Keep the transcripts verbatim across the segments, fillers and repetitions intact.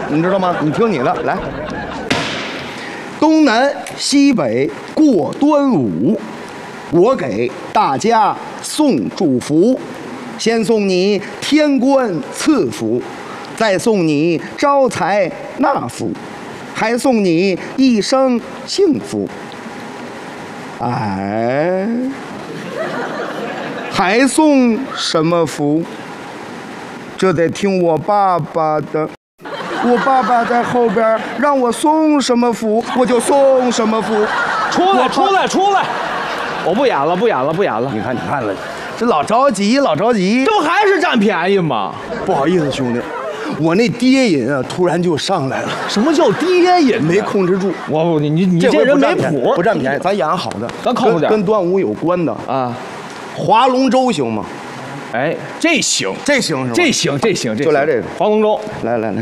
你知道吗？你听你的，来。东南西北过端午，我给大家送祝福。先送你天官赐福，再送你招财纳福，还送你一生幸福。哎，还送什么福？这得听我爸爸的。我爸爸在后边让我送什么福，我就送什么福。 出来，出来，出来！我不演了，不演了，不演了。 你看，你看了，这老着急，老着急。 这不还是占便宜吗？ 不好意思，兄弟，我那爹瘾啊，突然就上来了。 什么叫爹瘾？ 没控制住。 我你你你这人没谱， 不占便宜，咱演好的， 咱靠谱点。 跟端午有关的啊， 划龙舟行吗？ 哎，这行， 这行是吧？ 这行，这行，这就来这个划龙舟。 来来来。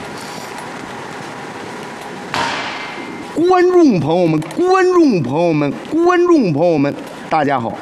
观众朋友们，观众朋友们，观众朋友们，大家好！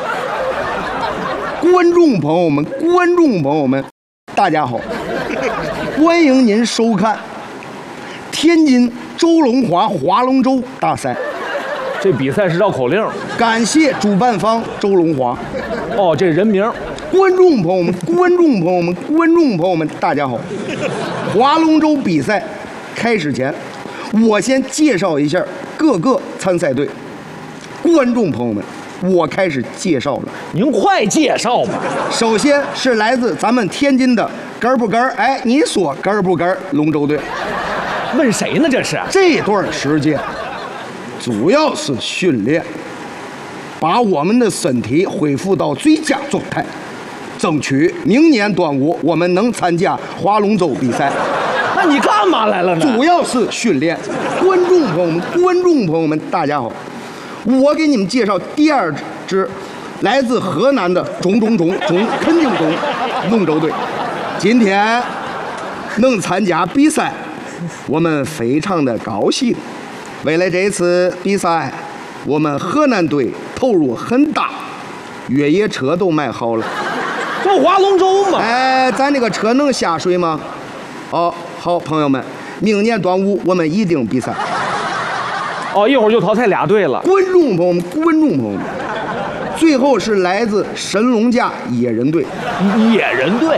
观众朋友们，观众朋友们，大家好！欢迎您收看天津周龙华划龙舟大赛。 这比赛是绕口令。 感谢主办方周龙华。 哦，这人名。 观众朋友们，观众朋友们，观众朋友们，大家好！划龙舟比赛开始前，我先介绍一下各个参赛队。观众朋友们，我开始介绍了。 您快介绍吧。 首先是来自咱们天津的根儿不根儿，哎，你说根儿不根儿龙舟队。 问谁呢？这是这段时间主要是训练，把我们的身体恢复到最佳状态，争取明年端午我们能参加划龙舟比赛。 那你干嘛来了呢？ 主要是训练。观众朋友们，观众朋友们，大家好！我给你们介绍第二支来自河南的种种种种肯定种龙舟队。今天能参加比赛，我们非常的高兴。为了这次比赛，我们河南队投入很大，越野车都买好了。 这划龙舟嘛。 哎，咱这个车能下水吗？哦，好，朋友们，明年端午我们一定比赛。 哦，一会儿就淘汰俩队了。 观众朋友们，观众朋友们，最后是来自神农架野人队。 野人队。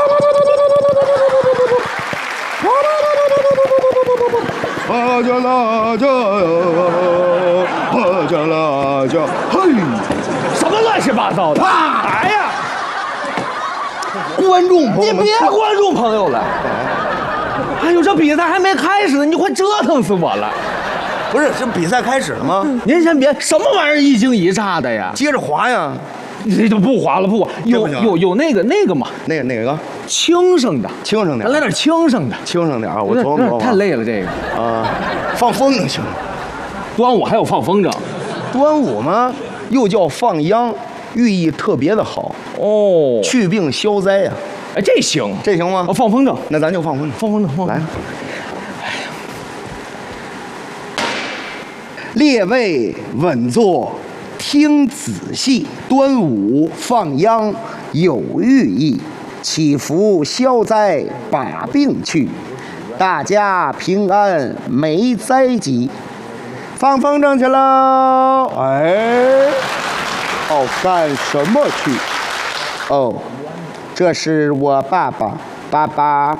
啊加啦加呀，啊加啦加，嘿， 什么乱七八糟的？哎呀！ 观众朋友们， 你别观众朋友了。哎呦，这比赛还没开始呢，你就快折腾死我了。 不是，这比赛开始了吗？ 您先别，什么玩意儿一惊一乍的呀？ 接着滑呀！ 这就不滑了，不滑。有有有那个那个嘛？ 那个那个轻声的， 轻声点， 咱来点轻声的， 轻声点啊！我琢磨太累了这个啊，放风筝行。 端午还有放风筝， 端午嘛，又叫放秧，寓意特别的好哦， 祛病消灾呀。 哎，这行， 这行吗？ 哦，放风筝， 那咱就放风筝， 放风筝，放来。列位稳坐，听仔细。端午放秧有寓意，祈福消灾把病去，大家平安没灾疾。放风筝去喽！哎，哦，干什么去？哦，这是我爸爸，爸爸。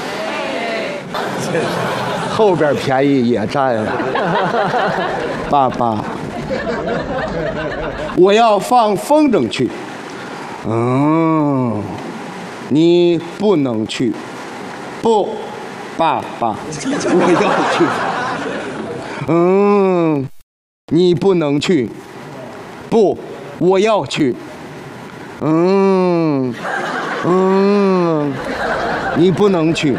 后边便宜也占了。爸爸，我要放风筝去。嗯，你不能去。不，爸爸，我要去。嗯，你不能去。不，我要去。嗯嗯，你不能去。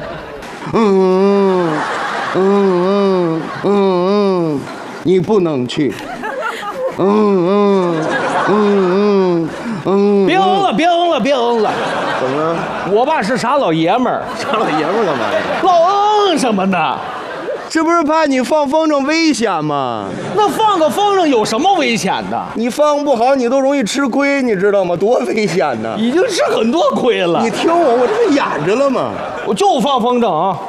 嗯嗯嗯嗯嗯，你不能去。嗯嗯嗯嗯嗯， 别嗯了，别嗯了，别嗯了。 怎么了？ 我爸是傻老爷们儿， 傻老爷们儿干嘛呀？ 老嗯什么呢？ 这不是怕你放风筝危险吗？ 那放个风筝有什么危险的？ 你放不好，你都容易吃亏，你知道吗？多危险呢！ 已经吃很多亏了。 你听我，我这不演着了吗？ 我就放风筝啊。